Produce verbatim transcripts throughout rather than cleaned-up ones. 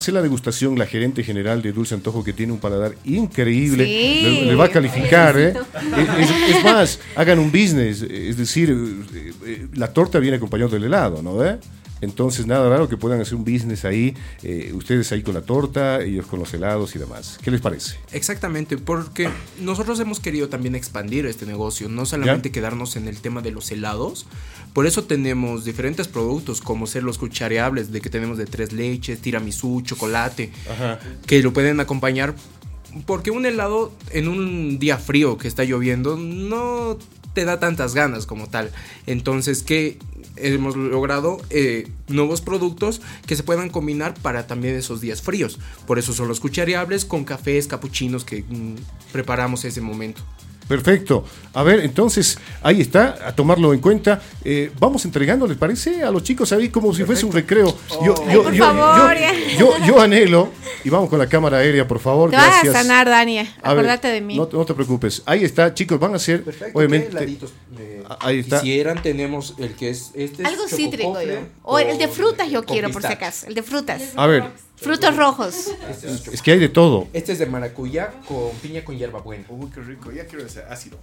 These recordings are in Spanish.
hace la degustación la gerente general de Dulce Antojo, que tiene un paladar increíble. Sí. Le, le va a calificar, ¿eh? Es, es, es más, hagan un business, es decir, la torta viene acompañada del helado, ¿no? ¿Eh? Entonces, nada raro que puedan hacer un business ahí, eh, ustedes ahí con la torta, ellos con los helados y demás. ¿Qué les parece? Exactamente, porque nosotros hemos querido también expandir este negocio, no solamente ¿Ya? quedarnos en el tema de los helados. Por eso tenemos diferentes productos, como ser los cuchareables, de que tenemos de tres leches, tiramisú, chocolate, Ajá. que lo pueden acompañar. Porque un helado en un día frío que está lloviendo no te da tantas ganas como tal. Entonces, ¿qué hemos logrado? Eh, nuevos productos que se puedan combinar para también esos días fríos. Por eso son los cuchareables con cafés, capuchinos que mm, preparamos ese momento. Perfecto. A ver, entonces, ahí está, a tomarlo en cuenta. Eh, vamos entregando, ¿les parece? A los chicos ahí como si fuese un recreo. Yo, Ay, yo, por yo, favor, yo, yo, yo anhelo, y vamos con la cámara aérea, por favor. Te vas a Gracias. sanar, Dani. A ver, Acordate de mí. No, no te preocupes. Ahí está, chicos, van a ser, obviamente. heladitos, eh, ahí está. Quisieran, tenemos el que es este. Algo es cítrico yo. chocofofle O el de con- frutas yo con quiero, por si pistache. acaso. El de frutas. A ver, Frutos rojos. Este es, es que hay de todo. este es de maracuyá con piña con hierbabuena. Uy, qué rico, ya quiero ese ácido.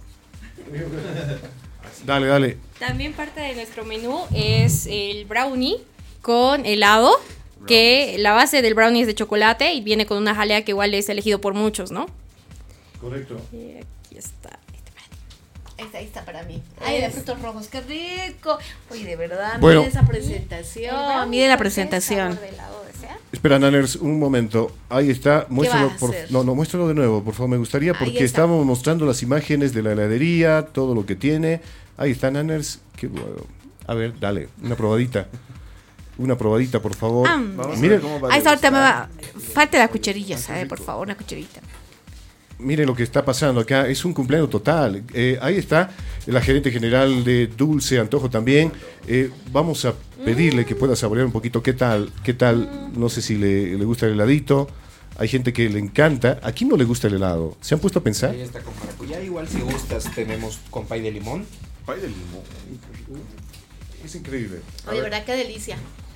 Dale, dale. También parte de nuestro menú es el brownie con helado, que la base del brownie es de chocolate y viene con una jalea que igual es elegido por muchos, ¿no? Correcto. Y aquí está. Esta ahí está para mí. Ay, de frutos rojos, qué rico. Oye, de verdad, Bueno. mire esa presentación. Mire la presentación. Espera, Nanners, un momento. Ahí está. Muéstralo. vas a Por, hacer? no, no, muéstralo de nuevo, por favor. Me gustaría, Ahí porque está. estábamos mostrando las imágenes de la heladería, todo lo que tiene. Ahí está, Nanners. Qué bueno. A ver, dale, una probadita. Una probadita, por favor. Ah, Vamos a Miren, ver cómo va a ahí está, ahorita me va. degustar. Falta la cucharilla, ¿sabe? Por favor, una cucharita. miren lo que está pasando acá. Es un cumpleaños total. Eh, ahí está la gerente general de Dulce Antojo también. Eh, vamos a pedirle que pueda saborear un poquito qué tal, qué tal. No sé si le, le gusta el heladito. Hay gente que le encanta. ¿A quién no le gusta el helado? ¿Se han puesto a pensar? Ahí está con maracuyá. Igual si gustas tenemos con pay de limón. Pay de limón. Es increíble. Oye, ¿verdad? Qué delicia.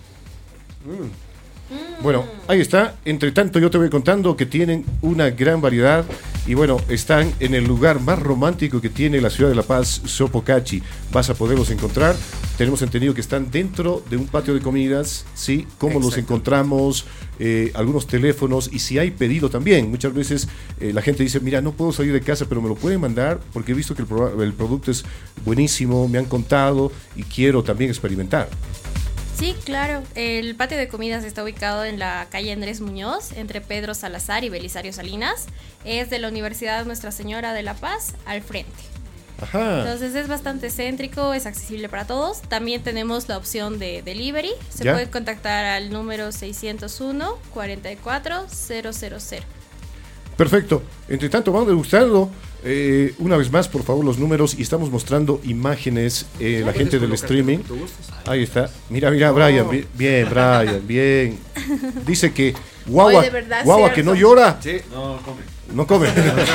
Bueno, ahí está. Entre tanto, yo te voy contando que tienen una gran variedad. Y bueno, están en el lugar más romántico que tiene la ciudad de La Paz, Sopocachi. Vas a poderlos encontrar. Tenemos entendido que están dentro de un patio de comidas. ¿Sí? ¿Cómo los Exacto. encontramos? Eh, algunos teléfonos. Y si hay pedido también. Muchas veces eh, la gente dice, mira, no puedo salir de casa, pero me lo pueden mandar porque he visto que el, pro- el producto es buenísimo, me han contado y quiero también experimentar. Sí, claro. El patio de comidas está ubicado en la calle Andrés Muñoz, entre Pedro Salazar y Belisario Salinas. Es de la Universidad Nuestra Señora de La Paz, al frente. Ajá. Entonces es bastante céntrico, es accesible para todos. También tenemos la opción de delivery. Se ¿Ya? puede contactar al número seiscientos uno, cuarenta y cuatro, cero cero cero. Perfecto. Entre tanto, vamos a degustarlo. Eh, una vez más, por favor, los números. Y estamos mostrando imágenes. Eh, la gente del streaming. Ahí está. Mira, mira, Brian. bi- Bien, Brian, bien. Dice que guagua, Oye, de verdad, guagua cierto. que no llora, Sí, no, come. no come.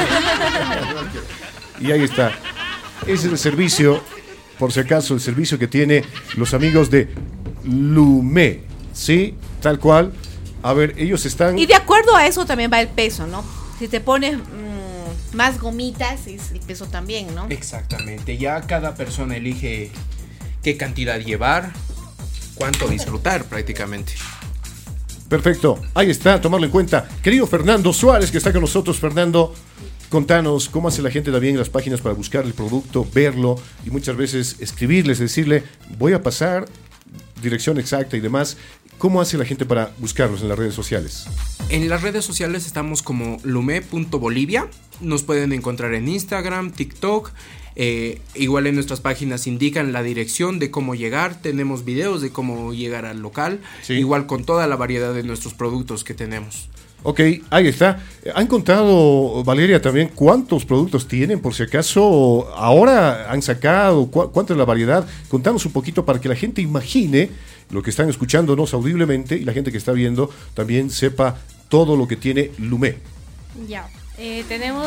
Y ahí está. Ese es el servicio, por si acaso, el servicio que tiene los amigos de Lumé. ¿Sí? Tal cual. A ver, ellos están... Y de acuerdo a eso también va el peso, ¿no? Si te pones mm, más gomitas, es el peso también, ¿no? Exactamente. Ya cada persona elige qué cantidad llevar, cuánto disfrutar prácticamente. Perfecto, ahí está, tomarlo en cuenta. Querido Fernando Suárez, que está con nosotros. Fernando, contanos cómo hace la gente también en las páginas para buscar el producto, verlo y muchas veces escribirles, decirle, voy a pasar, dirección exacta y demás. ¿Cómo hace la gente para buscarlos en las redes sociales? En las redes sociales estamos como lume punto bolivia. Nos pueden encontrar en Instagram, TikTok. Eh, igual en nuestras páginas indican la dirección de cómo llegar. Tenemos videos de cómo llegar al local. Sí. Igual con toda la variedad de nuestros productos que tenemos. Ok, ahí está. ¿Han contado, Valeria, también cuántos productos tienen? Por si acaso, ahora han sacado, ¿cu- ¿cuánta es la variedad? Contanos un poquito para que la gente imagine lo que están escuchándonos audiblemente y la gente que está viendo también sepa todo lo que tiene Lumé. Ya. Eh, tenemos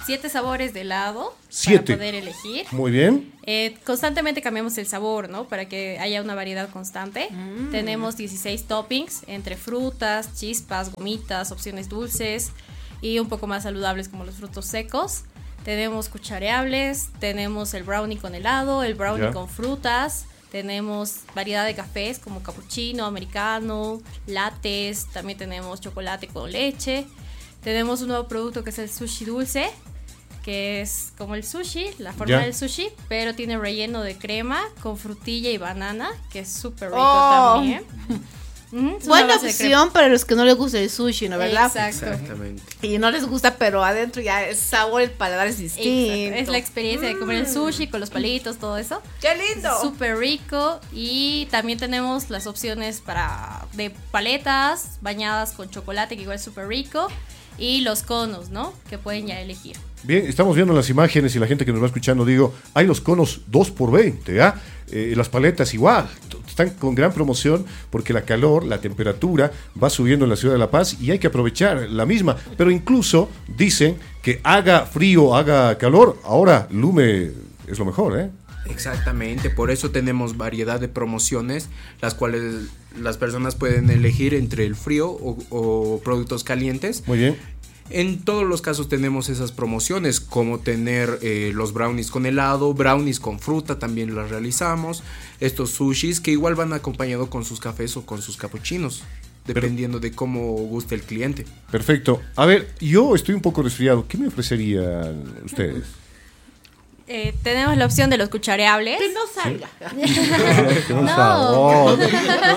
siete sabores de helado Siete. para poder elegir. Muy bien. Eh, constantemente cambiamos el sabor, ¿no? Para que haya una variedad constante. Mm. Tenemos dieciséis toppings entre frutas, chispas, gomitas, opciones dulces y un poco más saludables como los frutos secos. Tenemos cuchareables, tenemos el brownie con helado, el brownie yeah. con frutas. Tenemos variedad de cafés como cappuccino, americano, lattes. También tenemos chocolate con leche. Tenemos un nuevo producto que es el sushi dulce, que es como el sushi, la forma yeah. del sushi, pero tiene relleno de crema con frutilla y banana, que es súper rico oh. también. Mm, buena opción para los que no les gusta el sushi, ¿no? ¿Verdad? Exacto. Exactamente. Y no les gusta, pero adentro ya el sabor, el paladar es distinto. Exacto. Es la experiencia mm. de comer el sushi con los palitos, todo eso. ¡Qué lindo! Súper rico. Y también tenemos las opciones para de paletas bañadas con chocolate, que igual es súper rico. Y los conos, ¿no? Que pueden ya elegir. Bien, estamos viendo las imágenes y la gente que nos va escuchando, digo, hay los conos dos por veinte, ¿ah? Eh, las paletas igual, están con gran promoción porque la calor, la temperatura va subiendo en la ciudad de La Paz y hay que aprovechar la misma, pero incluso dicen que haga frío, haga calor, ahora Lume es lo mejor, ¿eh? Exactamente, por eso tenemos variedad de promociones, las cuales las personas pueden elegir entre el frío o, o productos calientes. Muy bien. En todos los casos tenemos esas promociones, como tener eh, los brownies con helado, brownies con fruta, también las realizamos. Estos sushis que igual van acompañados con sus cafés o con sus capuchinos, dependiendo de cómo guste el cliente. Perfecto. A ver, yo estoy un poco resfriado. ¿Qué me ofrecerían ustedes? Eh, tenemos la opción de los cuchareables. Que no salga. ¿Sí? no. no. no.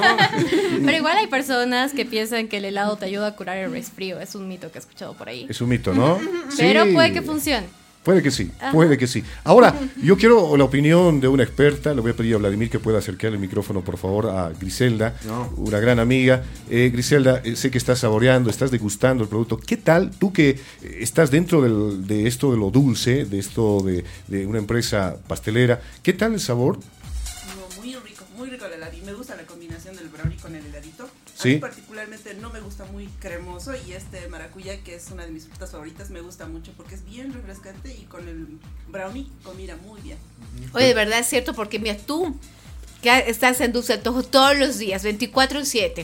Pero igual hay personas que piensan que el helado te ayuda a curar el resfrío. Es un mito que he escuchado por ahí. Es un mito, ¿no? Pero sí. puede que funcione. Puede que sí, Ajá. puede que sí. Ahora, yo quiero la opinión de una experta. Le voy a pedir a Vladimir que pueda acercar el micrófono, por favor, a Griselda, no. una gran amiga. Eh, Griselda, eh, sé que estás saboreando, estás degustando el producto. ¿Qué tal tú que estás dentro del, de esto de lo dulce, de esto de, de una empresa pastelera? ¿Qué tal el sabor? No, muy rico, muy rico el helado. Y me gusta la combinación del brownie con el heladito. A ¿Sí? mí particularmente no me gusta muy cremoso y este maracuyá, que es una de mis frutas favoritas, me gusta mucho porque es bien refrescante y con el brownie combina muy bien. Oye, de verdad es cierto, porque mira, tú que estás en Dulce Antojo todos los días, veinticuatro siete,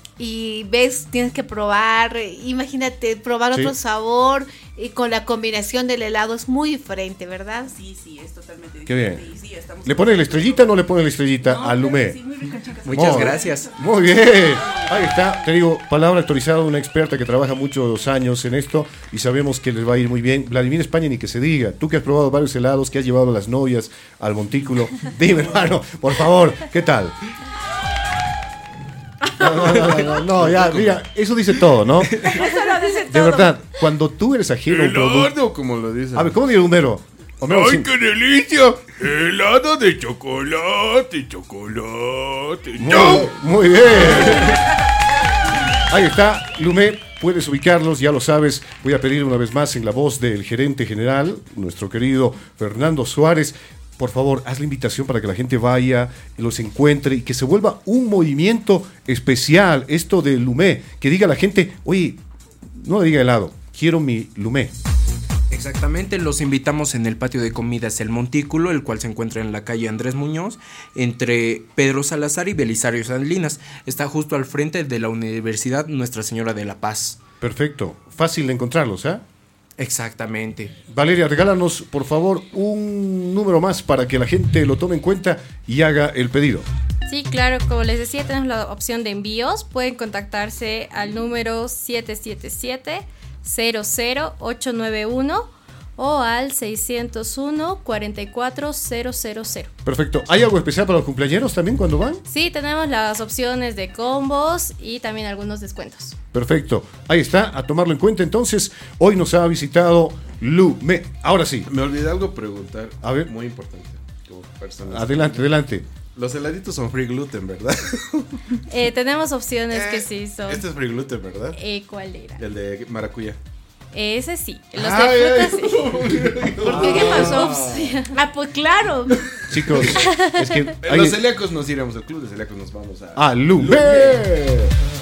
y ves, tienes que probar, imagínate, probar sí. otro sabor, y con la combinación del helado es muy diferente, ¿verdad? Sí, sí, es totalmente diferente. Qué bien. Sí, estamos ¿Le pone la estrellita o no le pone la estrellita no, al Lume? Sí, muy rica, chicas. Muchas muy, gracias. Muy bien. Ahí está. Te digo, palabra autorizada de una experta que trabaja muchos años en esto y sabemos que les va a ir muy bien. Vladimir España, ni que se diga. Tú que has probado varios helados, que has llevado a las novias al montículo. Dime, hermano, por favor, ¿qué tal? No, no, no, no, no, ya, mira, eso dice todo, ¿no? Eso lo dice todo. De verdad, cuando tú eres ajeno a un producto. Helado, como lo dicen. A ver, ¿cómo dice Homero? Homero ¡Ay, sin- qué delicia! Helado de chocolate, chocolate. Muy, ¡No! muy bien. Ahí está, Lume, puedes ubicarlos, ya lo sabes. Voy a pedir una vez más en la voz del gerente general, nuestro querido Fernando Suárez. Por favor, haz la invitación para que la gente vaya, los encuentre y que se vuelva un movimiento especial, esto de Lume, que diga a la gente, oye, no le diga helado, quiero mi Lume. Exactamente, los invitamos en el patio de comidas El Montículo, el cual se encuentra en la calle Andrés Muñoz, entre Pedro Salazar y Belisario Salinas. Está justo al frente de la Universidad Nuestra Señora de la Paz. Perfecto, fácil de encontrarlos, ¿eh? Exactamente. Valeria, regálanos, por favor, un número más para que la gente lo tome en cuenta y haga el pedido. Sí, claro, como les decía, tenemos la opción de envíos. Pueden contactarse al número siete siete siete, cero cero ocho nueve uno o al seiscientos uno, cuarenta y cuatro cero cero cero. Perfecto. ¿Hay algo especial para los cumpleañeros también cuando van? Sí, tenemos las opciones de combos y también algunos descuentos. Perfecto. Ahí está, a tomarlo en cuenta. Entonces, hoy nos ha visitado Lume. Ahora sí. Me olvidé algo preguntar. A ver. Muy importante. Como persona. Adelante, adelante. Los heladitos son free gluten, ¿verdad? Eh, tenemos opciones que Eh, sí son. Este es free gluten, ¿verdad? Eh, ¿Cuál era? El de maracuyá. Ese sí. Los Ay, de ay. frutas sí. ¿Por qué? ¿Qué pasó? Ah, pues claro. Chicos, es que... En hay- los celíacos nos iremos, el club de celíacos nos vamos a... ¡A Lume!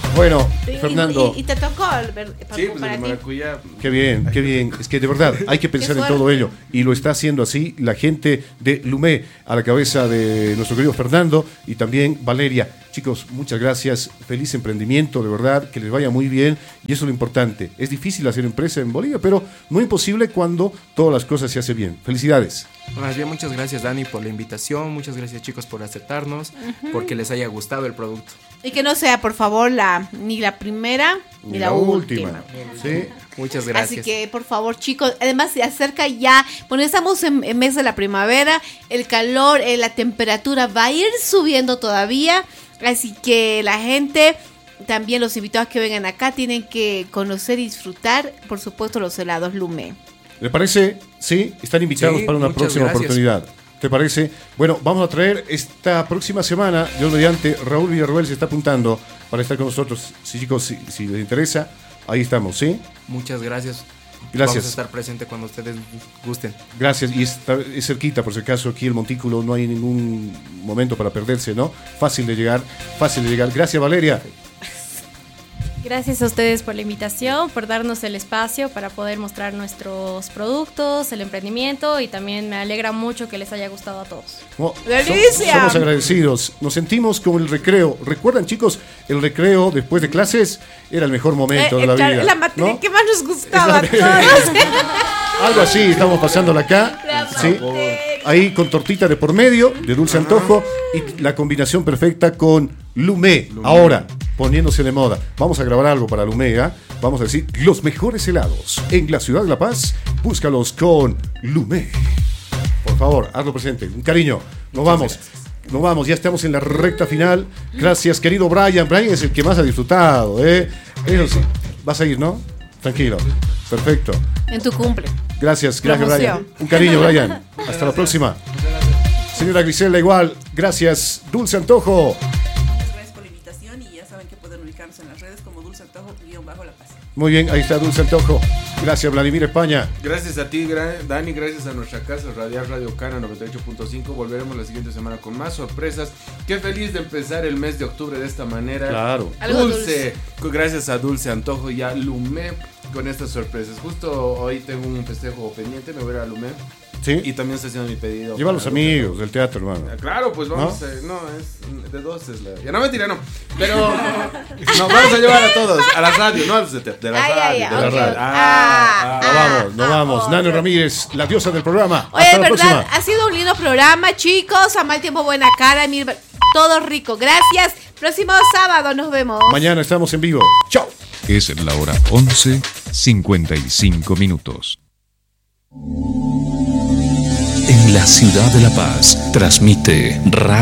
Bueno, Y- Fernando, Y, y te tocó el ver- para, Sí, pues para el ti. maracuyá. qué bien, qué bien. Es que de verdad hay que pensar en todo suerte. ello y lo está haciendo así la gente de Lumé a la cabeza de nuestro querido Fernando y también Valeria. Chicos, muchas gracias. Feliz emprendimiento, de verdad, que les vaya muy bien y eso es lo importante. Es difícil hacer empresa en Bolivia, pero no imposible cuando todas las cosas se hacen bien. Felicidades. Más bien, muchas gracias Dani por la invitación, muchas gracias chicos por aceptarnos, porque les haya gustado el producto. Y que no sea, por favor, la ni la primera ni, la, última. ¿Sí? Muchas gracias. Así que, por favor, chicos, además se acerca ya, bueno, estamos en, en mes de la primavera, el calor, eh, la temperatura va a ir subiendo todavía, así que la gente, también los invitados que vengan acá, tienen que conocer y disfrutar, por supuesto, los helados Lumé. ¿Le parece? Sí, están invitados Sí, para una muchas próxima gracias. oportunidad. ¿Te parece? Bueno, vamos a traer esta próxima semana, Dios mediante, Raúl Villarroel se está apuntando para estar con nosotros. Sí, chicos, si, si les interesa, ahí estamos, ¿sí? Muchas gracias. Gracias. Vamos a estar presente cuando ustedes gusten. Gracias, y está, es cerquita, por si acaso, aquí el Montículo, no hay ningún momento para perderse, ¿no? Fácil de llegar, fácil de llegar. Gracias, Valeria. Gracias a ustedes por la invitación, por darnos el espacio para poder mostrar nuestros productos, el emprendimiento y también me alegra mucho que les haya gustado a todos. Oh, ¡Delicia! som- Somos agradecidos. Nos sentimos como el recreo. ¿Recuerdan, chicos? El recreo después de clases era el mejor momento Eh, de la eh, claro, vida. la materia ¿no? que más nos gustaba a Es la- todos. Algo así, estamos pasándola acá. La ¿sí? materia. Ahí con tortita de por medio, de dulce antojo, y la combinación perfecta con Lumé. Ahora, poniéndose de moda. Vamos a grabar algo para Lumé, ¿ah? Vamos a decir los mejores helados en la ciudad de La Paz. Búscalos con Lumé. Por favor, hazlo presente. Un cariño. Nos vamos. Nos vamos, ya estamos en la recta final. Gracias, querido Brian. Brian es el que más ha disfrutado, ¿eh? Eso sí. Vas a ir, ¿no? Tranquilo. Perfecto. En tu cumple. Gracias, gracias, Promoción. Brian. Un cariño, Brian. Hasta la próxima. Señora Griselda, igual. Gracias. Dulce Antojo. Muchas gracias por la invitación y ya saben que pueden ubicarnos en las redes como Dulce Antojo guión bajo La Paz. Muy bien, ahí está Dulce Antojo. Gracias, Vladimir España. Gracias a ti, gra- Dani, gracias a nuestra casa Radial Radio Cana noventa y ocho punto cinco. Volveremos la siguiente semana con más sorpresas. Qué feliz de empezar el mes de octubre de esta manera. Claro. Algo Dulce. Gracias a Dulce Antojo y a Lumé con estas sorpresas. Justo hoy tengo un festejo pendiente, me voy a ir a Lumé. ¿Sí? Y también estoy haciendo mi pedido. Lleva a los para Dulce amigos del teatro, hermano. Ah, claro, pues vamos ¿No? a... No, es de dos es la... Ya no, mentira, no. Pero nos vamos a llevar a todos, a la radio, no a los de, te- de la Ay, ay, radio. ay, de la ok, radio. ok. Ah, Nos Ah, vamos, nos ah, vamos. oh, Nano ok. Ramírez, la diosa del programa. Oye, Hasta de la verdad, próxima. ha sido un lindo programa, chicos. A mal tiempo, buena cara. Mira, todo rico. Gracias. Próximo sábado nos vemos. Mañana estamos en vivo. Chao. Es la hora once cincuenta y cinco minutos. En la ciudad de La Paz, transmite Radio